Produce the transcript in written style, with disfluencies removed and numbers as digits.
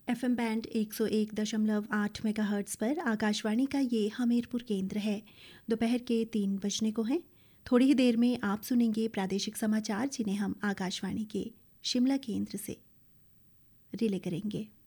FM band 101.8 megahertz पर आकाशवाणी का ये हमीरपुर केंद्र है। दोपहर के 3 बजने को हैं। थोड़ी ही देर में आप सुनेंगे प्रादेशिक समाचार, जिन्हें हम आकाशवाणी के शिमला केंद्र से रिले करेंगे।